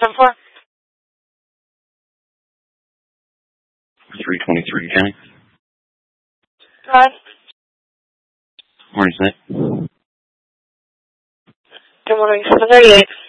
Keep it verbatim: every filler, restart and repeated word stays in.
Seven four. Three twenty-three, County. Go ahead. Morning, Snake. Good morning. Seven thirty-eight.